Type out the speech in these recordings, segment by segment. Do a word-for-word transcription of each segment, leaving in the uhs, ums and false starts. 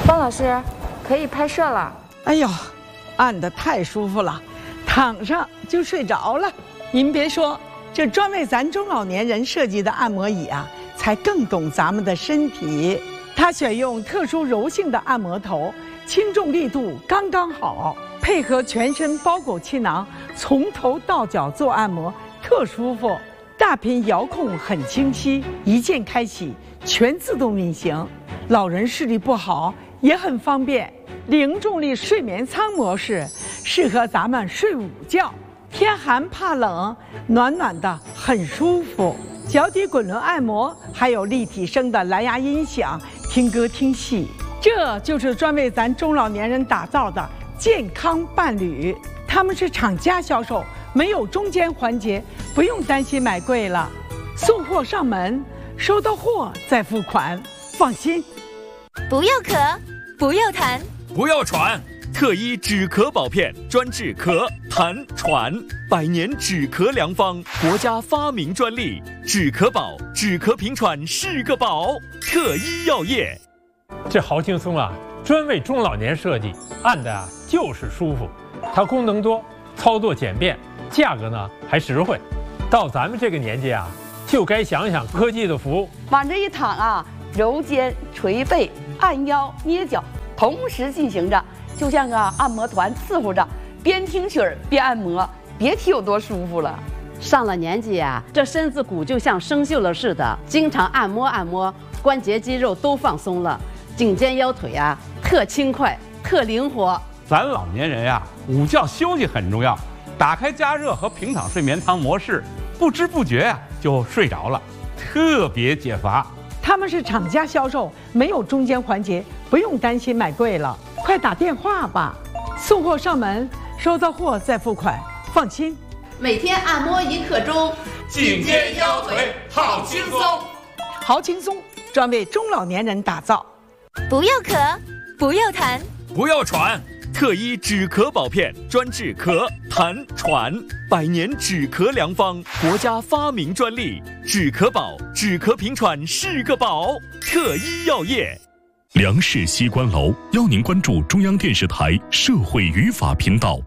方老师，可以拍摄了。 哎呦，按得太舒服了，躺上就睡着了。您别说，这专为咱中老年人设计的按摩椅啊，才更懂咱们的身体。它选用特殊柔性的按摩头，轻重力度刚刚好，配合全身包裹气囊，从头到脚做按摩，特舒服。大屏遥控很清晰，一键开启，全自动运行。老人视力不好也很方便。零重力睡眠舱模式适合咱们睡午觉，天寒怕冷，暖暖的很舒服。脚底滚轮按摩，还有立体声的蓝牙音响，听歌听戏。这就是专为咱中老年人打造的健康伴侣。他们是厂家销售，没有中间环节，不用担心买贵了。送货上门，收到货再付款，放心。 不要咳，不要痰， 不要喘，特医止咳宝片专治咳、痰、喘，百年止咳良方，国家发明专利，止咳宝，止咳平喘是个宝。特医药业， 这好轻松啊！专为中老年设计，按的啊就是舒服。它功能多，操作简便，价格呢还实惠。到咱们这个年纪啊，就该享享科技的福。 往这一躺啊，揉肩、捶背、按腰、捏脚，同时进行着，就像个按摩团伺候着，边听曲儿边按摩，别提有多舒服了。 上了年纪啊，这身子骨就像生锈了似的，经常按摩按摩，关节肌肉都放松了，颈肩腰腿啊特轻快、特灵活。 咱老年人呀、啊，午觉休息很重要。打开加热和平躺睡眠舱模式，不知不觉呀、啊、就睡着了，特别解乏。 他们是厂家销售，没有中间环节，不用担心买贵了。快打电话吧，送货上门，收到货再付款，放心。 每天按摩一刻钟， 颈肩腰腿好轻松， 好轻松，专为中老年人打造。 不要咳，不要痰， 不要喘，特医止咳宝片专治咳、痰、喘，百年止咳良方，国家发明专利，止咳宝，止咳平喘是个宝。特医药业， 梁氏西关楼邀您关注中央电视台社会语法频道。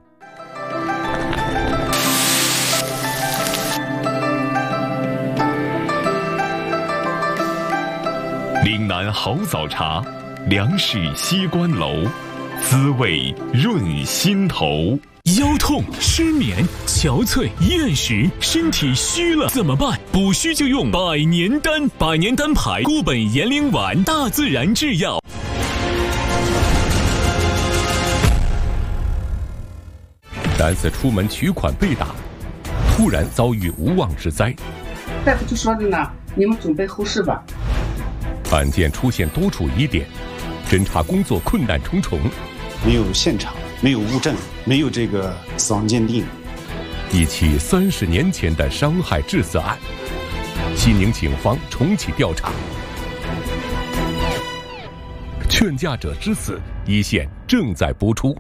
岭南好早茶，梁氏西关楼，滋味润心头。腰痛、失眠、憔悴、厌食，身体虚了怎么办？补虚就用百年丹，百年丹牌固本延龄丸，大自然制药。 男子出门取款被打，突然遭遇无妄之灾。 大夫就说的呢，你们准备后事吧。 案件出现多处疑点，侦查工作困难重重。 没有现场，没有物证，没有这个死亡鉴定。 一起三十年前的伤害致死案，西宁警方重启调查。劝架者之死一线正在播出。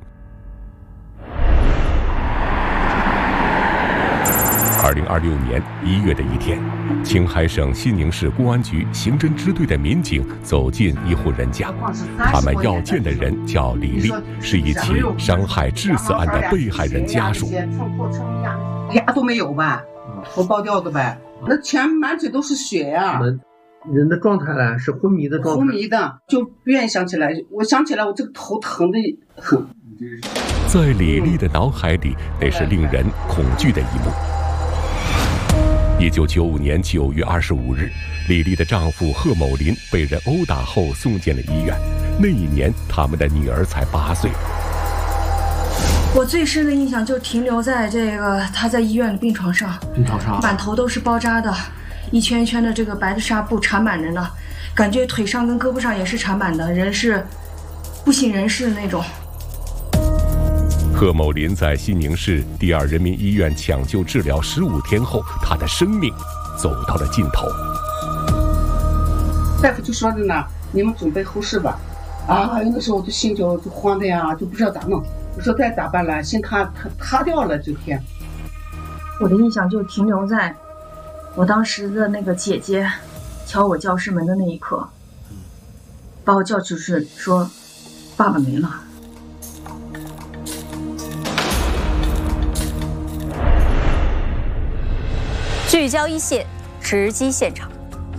二零二六年一月的一天，青海省西宁市公安局刑侦支队的民警走进一户人家，他们要见的人叫李丽，是一起伤害致死案的被害人家属。 俩都没有吧？头爆掉的呗？那全满嘴都是血呀、啊！ 人的状态呢是昏迷的状态， 昏迷的，就不愿意想起来。我想起来，我这个头疼的很。 在李丽的脑海里，那是令人恐惧的一幕。一九九五年九月二十五日，李丽的丈夫贺某林被人殴打后送进了医院。那一年，他们的女儿才八岁。 我最深的印象就停留在这个她在医院的病床上， 病床上满头都是包扎的，一圈一圈的这个白的纱布缠满着呢，感觉腿上跟胳膊上也是缠满的，人是不省人事的那种。 贺某林在西宁市第二人民医院抢救治疗十五天后，他的生命走到了尽头。 大夫就说的呢，你们准备后事吧。啊，那时候我就心就就慌的呀，就不知道咋弄。我说再咋办了？心塌塌塌掉了，这天。 我的印象就停留在我当时的那个姐姐敲我教室门的那一刻，把我叫出去说：“ 爸爸没了。 聚焦一线，直击现场。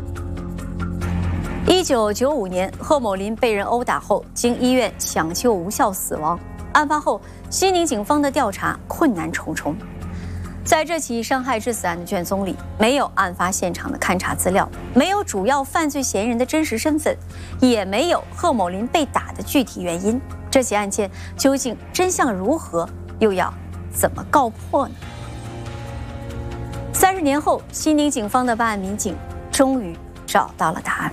一九九五年，贺某林被人殴打后，经医院抢救无效死亡。案发后，西宁警方的调查困难重重。在这起伤害致死案的卷宗里，没有案发现场的勘查资料，没有主要犯罪嫌疑人的真实身份，也没有贺某林被打的具体原因。这起案件究竟真相如何，又要怎么告破呢？三十年后，西宁警方的办案民警终于找到了答案。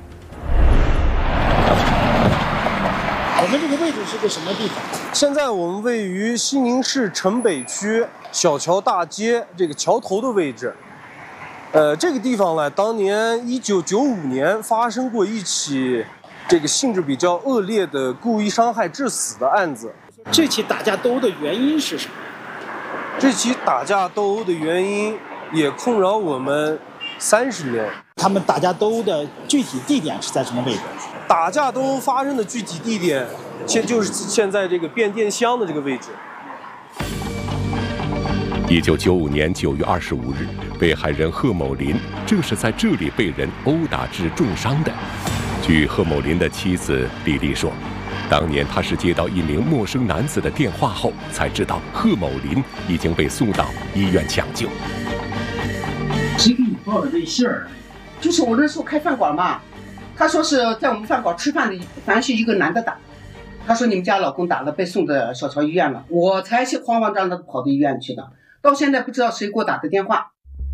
我们这个位置是个什么地方？现在我们位于西宁市城北区小桥大街这个桥头的位置。呃，这个地方呢，当年一九九五年发生过一起这个性质比较恶劣的故意伤害致死的案子。 这起打架斗殴的原因是什么？ 这起打架斗殴的原因也困扰我们三十年。 他们打架斗殴的具体地点是在什么位置？ 打架斗殴发生的具体地点，现就是现在这个变电箱的这个位置。 一九九五年九月二十五日，被害人贺某林正是在这里被人殴打致重伤的。据贺某林的妻子李丽说，当年她是接到一名陌生男子的电话后，才知道贺某林已经被送到医院抢救。 谁给你报的这信儿？就是我那时候开饭馆嘛，他说是在我们饭馆吃饭的，反正是一个男的打。他说你们家老公打了，被送到小桥医院了，我才是慌慌张张跑到医院去的。到现在不知道谁给我打的电话。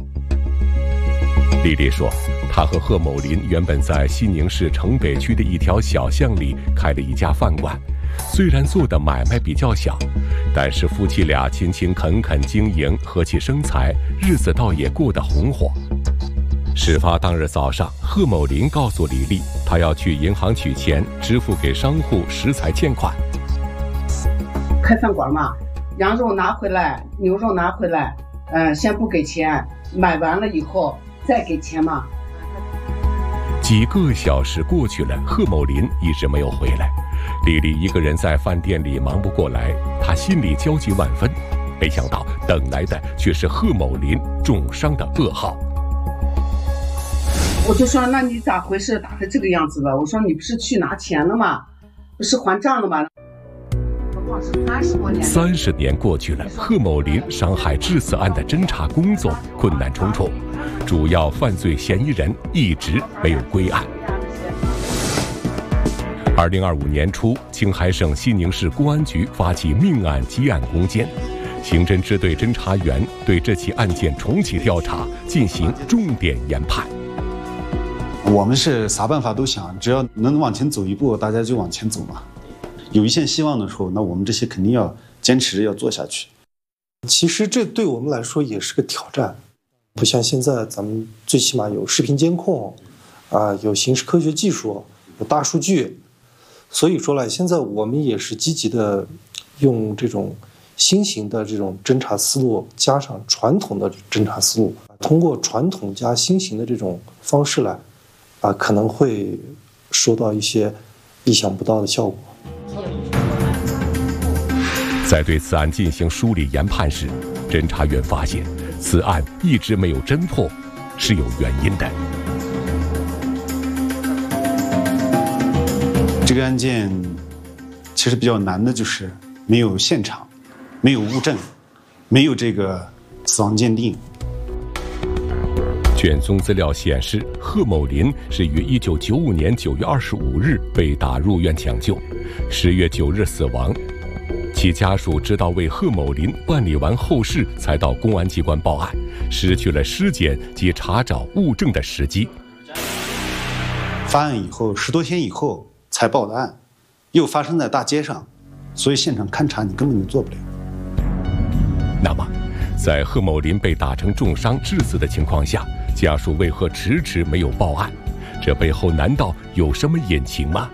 丽丽说，她和贺某林原本在西宁市城北区的一条小巷里开了一家饭馆，虽然做的买卖比较小，但是夫妻俩勤勤恳恳经营，和气生财，日子倒也过得红火。事发当日早上，贺某林告诉李丽，他要去银行取钱，支付给商户食材欠款。 开饭馆嘛，羊肉拿回来，牛肉拿回来，呃，先不给钱，买完了以后再给钱嘛。 几个小时过去了，贺某林一直没有回来。丽丽一个人在饭店里忙不过来，她心里焦急万分。没想到等来的却是贺某林重伤的噩耗。 我就说，那你咋回事？打成这个样子了？我说你不是去拿钱了吗？不是还账了吗？ 三十年过去了，贺某林伤害致死案的侦查工作困难重重，主要犯罪嫌疑人一直没有归案。二零二五年初，青海省西宁市公安局发起命案积案攻坚，刑侦支队侦查员对这起案件重启调查，进行重点研判。 我们是啥办法都想，只要能往前走一步，大家就往前走嘛。有一线希望的时候，那我们这些肯定要坚持着要做下去。 其实这对我们来说也是个挑战，不像现在咱们最起码有视频监控，啊，有刑事科学技术，有大数据，所以说来，现在我们也是积极的用这种新型的这种侦查思路，加上传统的侦查思路，通过传统加新型的这种方式来。啊，可能会收到一些意想不到的效果。 在对此案进行梳理研判时，侦查员发现，此案一直没有侦破，是有原因的。 这个案件其实比较难的就是没有现场，没有物证，没有这个死亡鉴定。 卷宗资料显示，贺某林是于一九九五年九月二十五日被打入院抢救，十月九日死亡。其家属直到为贺某林办理完后事，才到公安机关报案，失去了尸检及查找物证的时机。 发案以后十多天以后才报的案，又发生在大街上，所以现场勘查你根本就做不了。 那么，在贺某林被打成重伤致死的情况下，家属为何迟迟没有报案？这背后难道有什么隐情吗？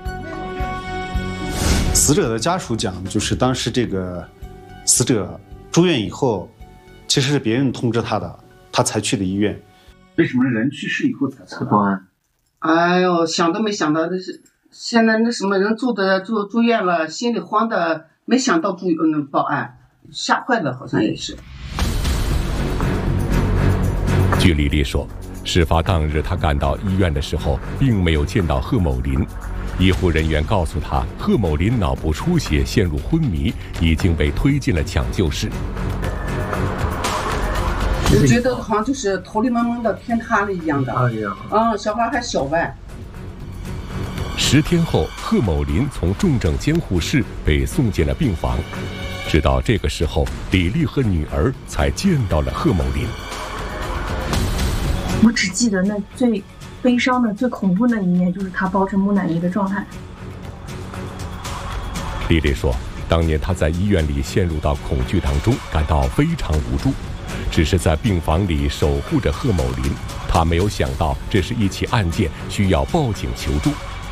死者的家属讲，就是当时这个死者住院以后，其实是别人通知他的，他才去的医院。 为什么人去世以后才才报案？ 哎呦，想都没想到，这是现在那什么人住的住住院了，心里慌的，没想到住嗯报案，吓坏了，好像也是。 据丽丽说，事发当日她赶到医院的时候，并没有见到贺某林。医护人员告诉她，贺某林脑部出血，陷入昏迷，已经被推进了抢救室。 我觉得好像就是头里蒙蒙的，天塌了一样的。嗯，小孩还小呗。 十天后，贺某林从重症监护室被送进了病房。直到这个时候，李丽和女儿才见到了贺某林。 我只记得那最悲伤的、最恐怖的一面，就是他抱着木乃伊的状态。 丽丽说，当年她在医院里陷入到恐惧当中，感到非常无助，只是在病房里守护着贺某林。她没有想到这是一起案件，需要报警求助。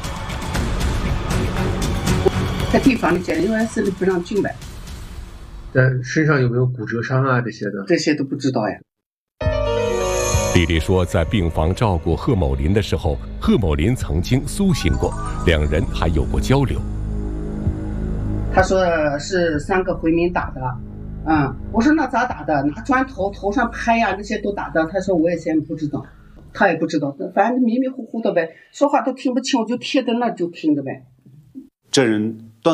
在地方里检验 U S 里不让进来。 但身上有没有骨折伤啊？这些的， 这些都不知道呀。 丽丽说，在病房照顾贺某林的时候，贺某林曾经苏醒过，两人还有过交流。 他说是三个回民打的，嗯，我说那咋打的？拿砖头头上拍呀，那些都打的。他说我也先不知道，他也不知道，反正迷迷糊糊的呗，说话都听不清，我就贴在那就听着呗。 这人